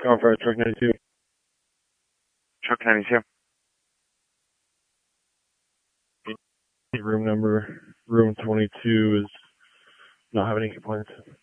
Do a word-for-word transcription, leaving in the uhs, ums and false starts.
Car Fire Truck ninety-two. Truck ninety-two. Room number, room twenty-two is not having any complaints.